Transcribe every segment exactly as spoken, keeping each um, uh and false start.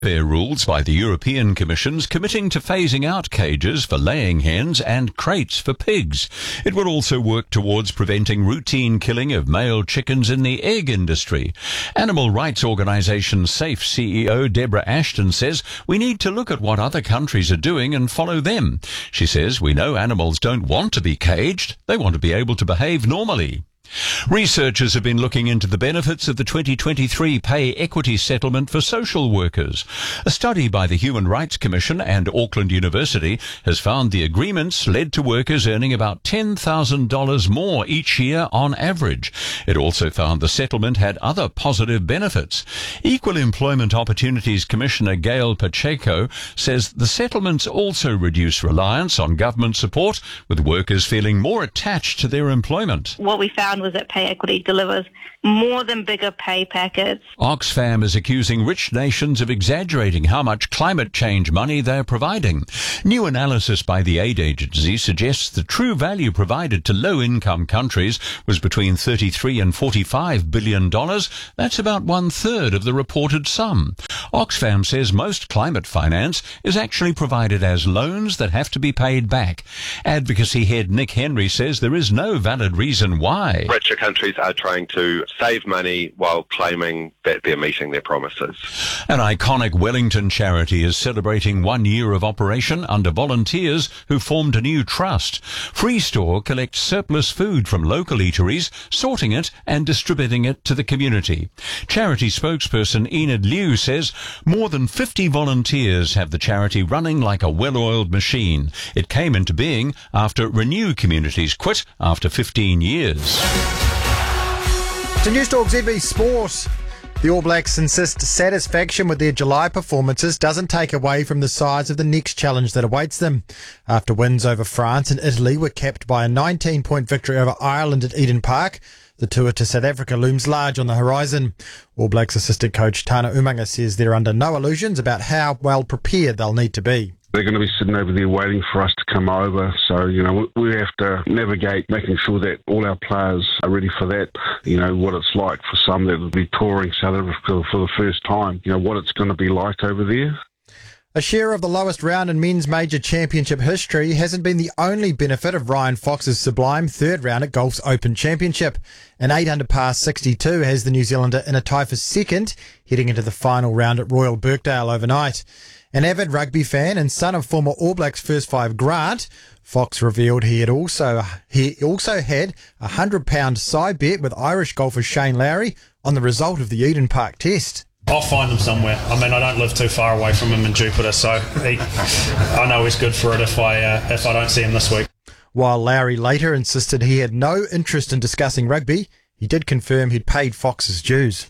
Fair rules by the European Commission's committing to phasing out cages for laying hens and crates for pigs. It will also work towards preventing routine killing of male chickens in the egg industry. Animal rights organisation SAFE C E O Deborah Ashton says we need to look at what other countries are doing and follow them. She says we know animals don't want to be caged. They want to be able to behave normally. Researchers have been looking into the benefits of the twenty twenty-three pay equity settlement for social workers. A study by the Human Rights Commission and Auckland University has found the agreements led to workers earning about ten thousand dollars more each year on average. It also found the settlement had other positive benefits. Equal Employment Opportunities Commissioner Gail Pacheco says the settlements also reduce reliance on government support, with workers feeling more attached to their employment. What we found was that pay equity delivers more than bigger pay packets. Oxfam is accusing rich nations of exaggerating how much climate change money they are providing. New analysis by the aid agency suggests the true value provided to low-income countries was between thirty-three and forty-five billion dollars. That's about one-third of the reported sum. Oxfam says most climate finance is actually provided as loans that have to be paid back. Advocacy head Nick Henry says there is no valid reason why richer countries are trying to save money while claiming that they're meeting their promises. An iconic Wellington charity is celebrating one year of operation under volunteers who formed a new trust. Freestore collects surplus food from local eateries, sorting it and distributing it to the community. Charity spokesperson Enid Liu says more than fifty volunteers have the charity running like a well-oiled machine. It came into being after Renew Communities quit after fifteen years. To Newstalk Z B Sport. The All Blacks insist satisfaction with their July performances doesn't take away from the size of the next challenge that awaits them. After wins over France and Italy were capped by a nineteen-point victory over Ireland at Eden Park, the tour to South Africa looms large on the horizon. All Blacks assistant coach Tana Umaga says they're under no illusions about how well prepared they'll need to be. They're going to be sitting over there waiting for us to come over. So, you know, we have to navigate making sure that all our players are ready for that. You know, what it's like for some that will be touring South Africa for the first time. You know, what it's going to be like over there. A share of the lowest round in men's major championship history hasn't been the only benefit of Ryan Fox's sublime third round at Golf's Open Championship. An eight under par sixty-two has the New Zealander in a tie for second, heading into the final round at Royal Birkdale overnight. An avid rugby fan and son of former All Blacks first five Grant, Fox revealed he had also he also had a one hundred pound side bet with Irish golfer Shane Lowry on the result of the Eden Park Test. I'll find him somewhere. I mean, I don't live too far away from him in Jupiter, so he, I know he's good for it if I uh, if I don't see him this week. While Lowry later insisted he had no interest in discussing rugby, he did confirm he'd paid Fox's dues.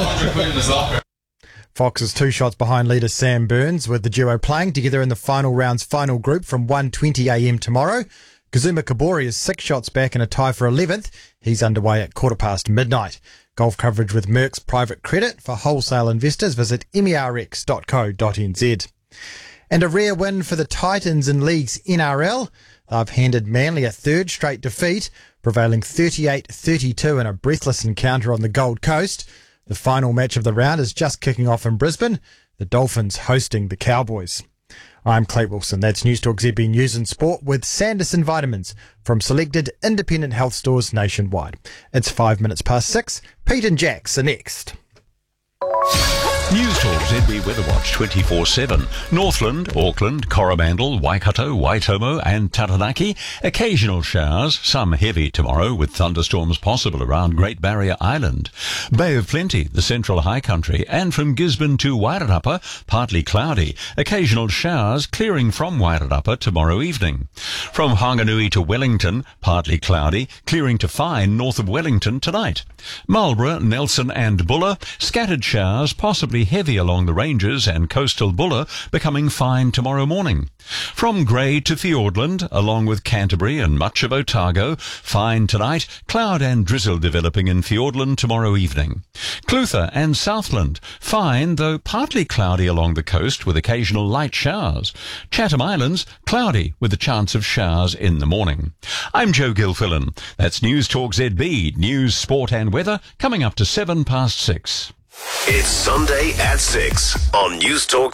Fox is two shots behind leader Sam Burns, with the duo playing together in the final round's final group from one twenty a m tomorrow. Kazuma Kabori is six shots back in a tie for eleventh. He's underway at quarter past midnight. Golf coverage with Merck's Private Credit. For wholesale investors, visit M E R X dot co dot n z. And a rare win for the Titans in League's N R L. They've handed Manly a third straight defeat, prevailing thirty-eight thirty-two in a breathless encounter on the Gold Coast. The final match of the round is just kicking off in Brisbane, the Dolphins hosting the Cowboys. I'm Clay Wilson. That's Newstalk Z B News and Sport with Sanderson Vitamins from selected independent health stores nationwide. It's five minutes past six. Pete and Jax are next. Newstalk Z B Weather Watch twenty-four seven. Northland, Auckland, Coromandel, Waikato, Waitomo and Taranaki. Occasional showers, some heavy tomorrow with thunderstorms possible around Great Barrier Island. Bay of Plenty, the central high country, and from Gisborne to Wairarapa, partly cloudy. Occasional showers clearing from Wairarapa tomorrow evening. From Hanganui to Wellington, partly cloudy, clearing to fine north of Wellington tonight. Marlborough, Nelson and Buller, scattered showers possibly heavy along the ranges and coastal Buller, becoming fine tomorrow morning. From Grey to Fiordland, along with Canterbury and much of Otago, fine tonight, cloud and drizzle developing in Fiordland tomorrow evening. Clutha and Southland, fine though partly cloudy along the coast with occasional light showers. Chatham Islands, cloudy with a chance of showers in the morning. I'm Joe Gilfillan. That's Newstalk Z B, news, sport and weather, coming up to seven past six. It's Sunday at six on News Talk